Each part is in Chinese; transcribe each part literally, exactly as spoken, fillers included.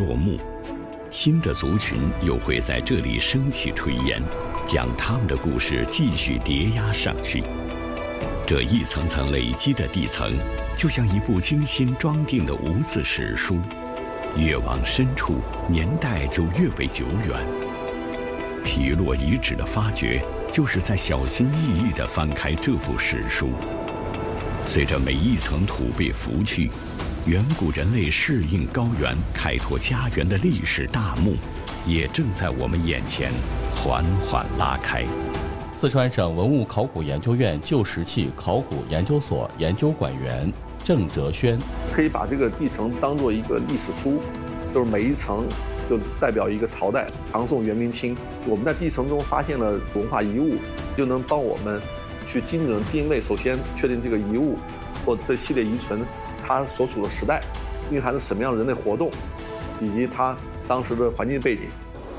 落幕，新的族群又会在这里升起炊烟，将他们的故事继续叠压上去。这一层层累积的地层，就像一部精心装订的无字史书，越往深处，年代就越为久远。皮洛遗址的发掘，就是在小心翼翼地翻开这部史书。随着每一层土被拂去，远古人类适应高原、开拓家园的历史大幕，也正在我们眼前缓缓拉开。 四川省文物考古研究院旧石器考古研究所研究馆员郑哲轩， 可以把这个地层当做一个历史书，就是每一层就代表一个朝代，唐宋元明清。我们在地层中发现了文化遗物，就能帮我们去精准定位，首先确定这个遗物或这系列遗存它所处的时代，蕴含着什么样的人类活动，以及它当时的环境背景。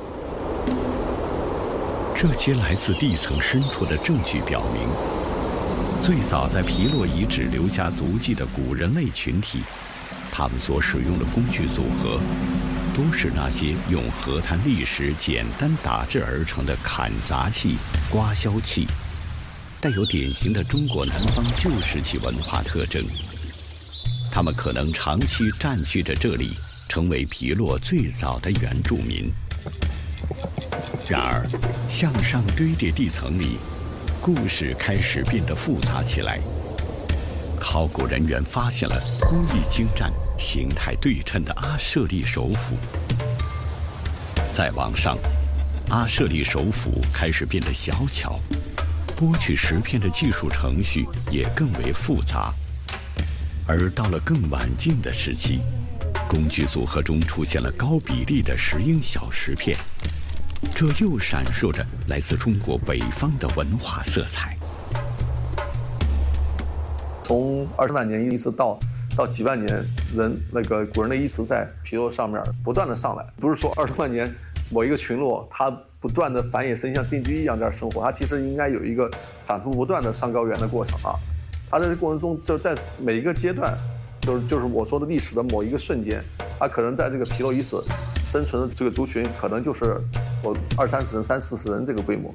这些来自地层深处的证据表明，最早在皮洛遗址留下足迹的古人类群体，他们所使用的工具组合，都是那些用河滩砾石简单打制而成的砍砸器、刮削器，带有典型的中国南方旧石器文化特征。他们可能长期占据着这里，成为皮洛最早的原住民。然而，向上堆叠地层里，故事开始变得复杂起来。考古人员发现了工艺精湛、形态对称的阿舍利首府。再往上，阿舍利首府开始变得小巧，剥去石片的技术程序也更为复杂。而到了更晚近的时期，工具组合中出现了高比例的石英小石片，这又闪烁着来自中国北方的文化色彩。 从二十万年一直到到几万年，人那个古人类一直在皮洛上面不断的上来，不是说二十万年某一个群落它不断的繁衍生像定居一样在这生活，它其实应该有一个反复不断的上高原的过程啊。它在这过程中就在每一个阶段，就是就是我说的历史的某一个瞬间，它可能在这个皮洛遗址生存的这个族群，可能就是我二三十人、三四十人这个规模。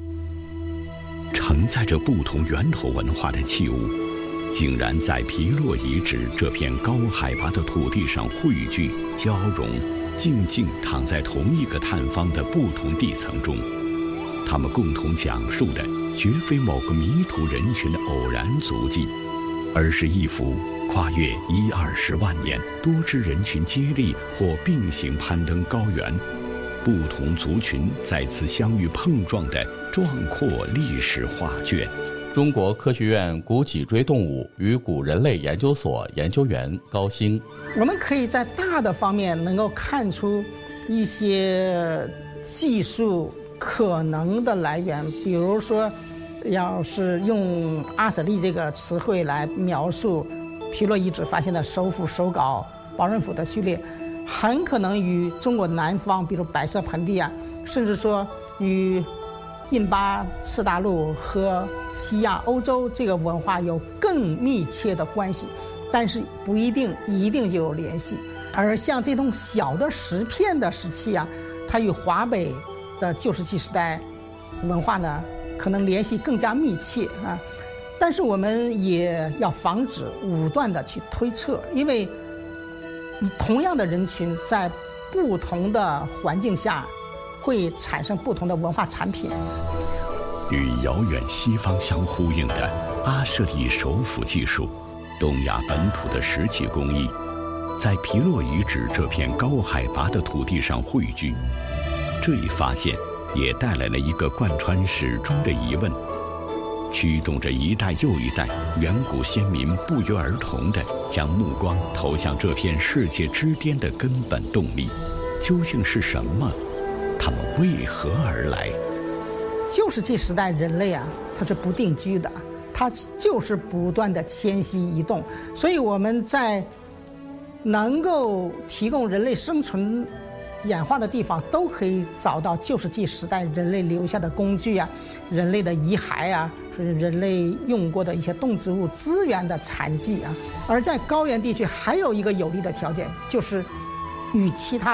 承载着不同源头文化的器物，竟然在皮洛遗址这片高海拔的土地上汇聚、交融，静静躺在同一个探方的不同地层中。他们共同讲述的，绝非某个迷途人群的偶然足迹，而是一幅跨越一二十万年、多支人群接力或并行攀登高原，不同族群再次相遇碰撞的壮阔历史画卷。 中国科学院古脊椎动物与古人类研究所研究员高兴， 我们可以在大的方面能够看出一些技术可能的来源，比如说要是用阿舍利这个词汇来描述皮洛遗址发现的首府首稿包润府的序列，很可能与中国南方比如白色盆地啊，甚至说与印巴次大陆和西亚欧洲这个文化有更密切的关系，但是不一定一定就有联系。而像这种小的石片的石器啊，它与华北的旧石器时代文化呢可能联系更加密切啊。但是我们也要防止武断的去推测，因为同样的人群在不同的环境下会产生不同的文化产品。 与遥远西方相呼应的阿舍利首府技术，东亚本土的石器工艺，在皮洛遗址这片高海拔的土地上汇聚。这一发现也带来了一个贯穿始终的疑问，驱动着一代又一代远古先民不约而同地将目光投向这片世界之巅的根本动力，究竟是什么？他们为何而来？ 旧石器时代人类啊，它是不定居的，它就是不断的迁徙移动，所以我们在能够提供人类生存演化的地方，都可以找到旧石器时代人类留下的工具啊，人类的遗骸啊，是人类用过的一些动植物资源的残迹啊。而在高原地区还有一个有利的条件，就是与其他